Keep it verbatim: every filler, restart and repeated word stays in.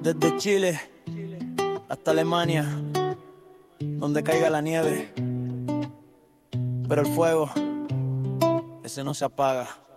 Desde Chile hasta Alemania, donde caiga la nieve, pero el fuego, ese no se apaga.